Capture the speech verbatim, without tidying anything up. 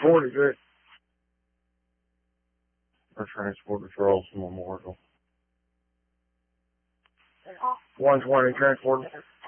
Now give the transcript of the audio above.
forty-six. Our transport for Olson Memorial. one twenty transport.